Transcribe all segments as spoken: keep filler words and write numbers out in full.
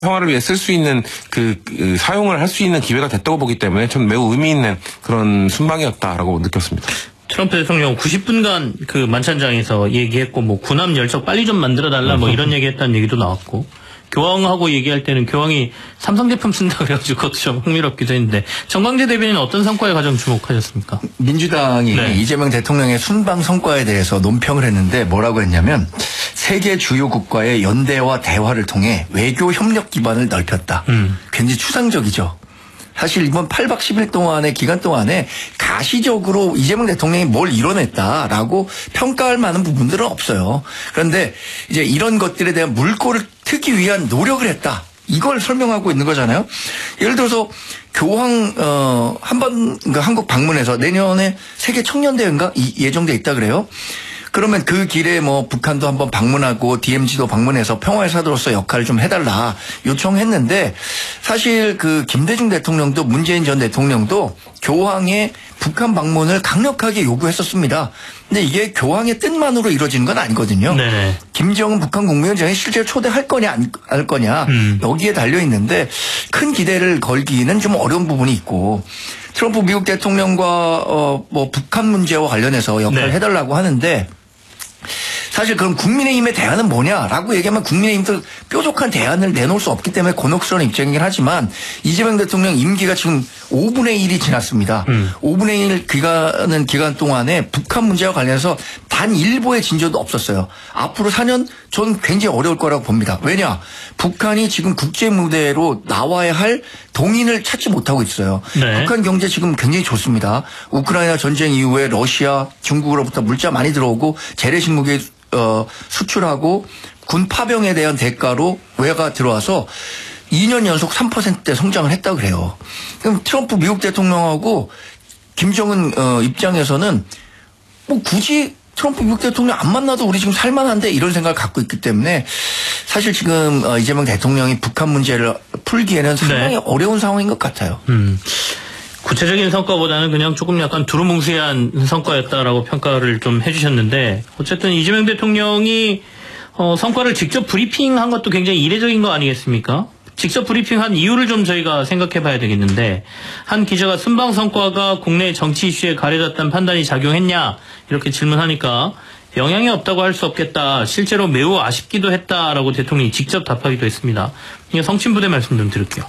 평화를 위해 쓸 수 있는 그, 그 사용을 할 수 있는 기회가 됐다고 보기 때문에 전 매우 의미 있는 그런 순방이었다라고 느꼈습니다. 트럼프 대통령 구십 분간 그 만찬장에서 얘기했고, 뭐 군함 열척 빨리 좀 만들어달라 뭐 이런 얘기했다는 얘기도 나왔고, 교황하고 얘기할 때는 교황이 삼성 제품 쓴다 그래가지고 그것도 좀 흥미롭기도 했는데, 정광재 대변인은 어떤 성과에 가장 주목하셨습니까? 민주당이 네. 이재명 대통령의 순방 성과에 대해서 논평을 했는데 뭐라고 했냐면, 세계 주요 국가의 연대와 대화를 통해 외교 협력 기반을 넓혔다. 음. 굉장히 추상적이죠. 사실 이번 팔 박 십 일 동안의 기간 동안에 가시적으로 이재명 대통령이 뭘 이뤄냈다라고 평가할 만한 부분들은 없어요. 그런데 이제 이런 것들에 대한 물꼬를 트기 위한 노력을 했다. 이걸 설명하고 있는 거잖아요. 예를 들어서 교황 어, 한번 그러니까 한국 방문해서 내년에 세계 청년 대회인가 예정돼 있다 그래요. 그러면 그 길에 뭐 북한도 한번 방문하고 디엠지도 방문해서 평화의 사도로서 역할을 좀 해달라 요청했는데, 사실 그 김대중 대통령도 문재인 전 대통령도 교황의 북한 방문을 강력하게 요구했었습니다. 근데 이게 교황의 뜻만으로 이루어지는 건 아니거든요. 네네. 김정은 북한 국무위원장이 실제로 초대할 거냐 안 할 거냐 음. 여기에 달려 있는데 큰 기대를 걸기는 좀 어려운 부분이 있고, 트럼프 미국 대통령과 어 뭐 북한 문제와 관련해서 역할을 네. 해달라고 하는데, 사실 그럼 국민의힘의 대안은 뭐냐라고 얘기하면 국민의힘도 뾰족한 대안을 내놓을 수 없기 때문에 곤혹스러운 입장이긴 하지만, 이재명 대통령 임기가 지금 오분의 일이 지났습니다. 음. 오분의 일 기간은 기간 동안에 북한 문제와 관련해서 단 일보의 진전도 없었어요. 앞으로 사 년 저는 굉장히 어려울 거라고 봅니다. 왜냐? 북한이 지금 국제 무대로 나와야 할 동인을 찾지 못하고 있어요. 네. 북한 경제 지금 굉장히 좋습니다. 우크라이나 전쟁 이후에 러시아, 중국으로부터 물자 많이 들어오고 재래식무기 어, 수출하고 군 파병에 대한 대가로 외화가 들어와서 이 년 연속 삼 퍼센트대 성장을 했다고 그래요. 그럼 트럼프 미국 대통령하고 김정은 어, 입장에서는 뭐 굳이 트럼프 미국 대통령 안 만나도 우리 지금 살만한데 이런 생각을 갖고 있기 때문에, 사실 지금 어, 이재명 대통령이 북한 문제를 풀기에는 상당히 네. 어려운 상황인 것 같아요. 음. 구체적인 성과보다는 그냥 조금 약간 두루뭉술한 성과였다라고 평가를 좀 해주셨는데, 어쨌든 이재명 대통령이 어, 성과를 직접 브리핑한 것도 굉장히 이례적인 거 아니겠습니까? 직접 브리핑한 이유를 좀 저희가 생각해 봐야 되겠는데, 한 기자가 순방 성과가 국내 정치 이슈에 가려졌다는 판단이 작용했냐 이렇게 질문하니까 영향이 없다고 할 수 없겠다, 실제로 매우 아쉽기도 했다라고 대통령이 직접 답하기도 했습니다. 이게 성친부대 말씀 좀 드릴게요.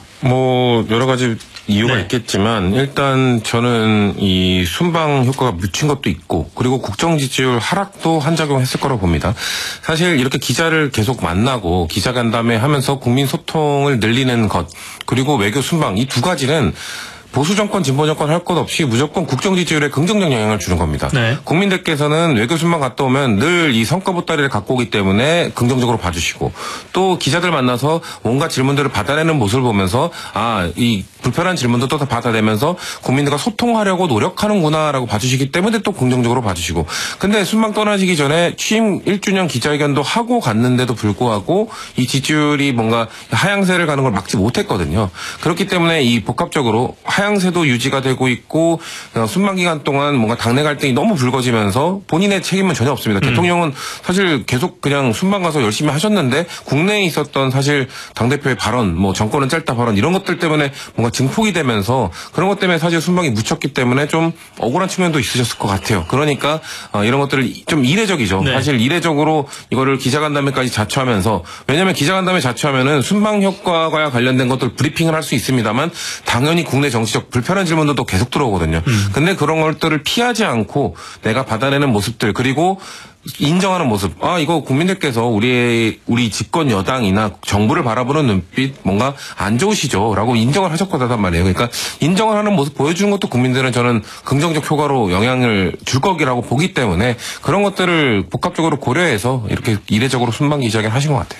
뭐 여러 가지 이유가 네. 있겠지만, 일단 저는 이 순방 효과가 묻힌 것도 있고, 그리고 국정 지지율 하락도 한 작용했을 거라고 봅니다. 사실 이렇게 기자를 계속 만나고 기자간담회 하면서 국민 소통을 늘리는 것, 그리고 외교 순방, 이 두 가지는 보수 정권, 진보 정권 할 것 없이 무조건 국정 지지율에 긍정적 영향을 주는 겁니다. 네. 국민들께서는 외교 순방 갔다 오면 늘 이 성과 보따리를 갖고 오기 때문에 긍정적으로 봐주시고, 또 기자들 만나서 온갖 질문들을 받아내는 모습을 보면서 아, 이 불편한 질문도 또 받아내면서 국민들과 소통하려고 노력하는구나라고 봐주시기 때문에 또 긍정적으로 봐주시고, 근데 순방 떠나시기 전에 취임 일 주년 기자회견도 하고 갔는데도 불구하고 이 지지율이 뭔가 하향세를 가는 걸 막지 못했거든요. 그렇기 때문에 이 복합적으로 하향세도 유지가 되고 있고, 순방 기간 동안 뭔가 당내 갈등이 너무 불거지면서 본인의 책임은 전혀 없습니다. 음. 대통령은 사실 계속 그냥 순방 가서 열심히 하셨는데, 국내에 있었던 사실 당대표의 발언, 뭐 정권은 짧다 발언, 이런 것들 때문에 뭔가 증폭이 되면서, 그런 것 때문에 사실 순방이 묻혔기 때문에 좀 억울한 측면도 있으셨을 것 같아요. 그러니까 어, 이런 것들을 좀 이례적이죠. 네. 사실 이례적으로 이거를 기자간담회까지 자처하면서, 왜냐하면 기자간담회 자처하면은 순방 효과와 관련된 것들 브리핑을 할 수 있습니다만, 당연히 국내 정치적 불편한 질문도 또 계속 들어오거든요. 음. 근데 그런 것들을 피하지 않고 내가 받아내는 모습들, 그리고 인정하는 모습. 아, 이거 국민들께서 우리의, 우리 집권 여당이나 정부를 바라보는 눈빛 뭔가 안 좋으시죠? 라고 인정을 하셨거단 말이에요. 그러니까 인정을 하는 모습 보여주는 것도 국민들은 저는 긍정적 효과로 영향을 줄 거라고 보기 때문에, 그런 것들을 복합적으로 고려해서 이렇게 이례적으로 순방 기자회견 하신 것 같아요.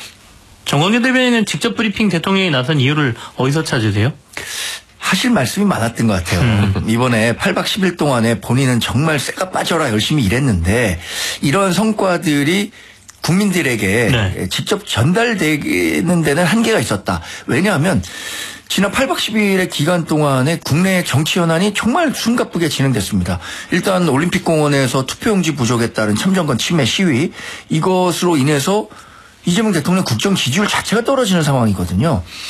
정광재 대변인은 직접 브리핑 대통령이 나선 이유를 어디서 찾으세요? 하실 말씀이 많았던 것 같아요. 음. 이번에 팔 박 십 일 동안에 본인은 정말 쎄가 빠져라 열심히 일했는데, 이런 성과들이 국민들에게 네. 직접 전달되는 데는 한계가 있었다. 왜냐하면 지난 팔 박 십 일의 기간 동안에 국내 정치 현안이 정말 숨가쁘게 진행됐습니다. 일단 올림픽공원에서 투표용지 부족에 따른 참정권 침해 시위, 이것으로 인해서 이재명 대통령 국정 지지율 자체가 떨어지는 상황이거든요.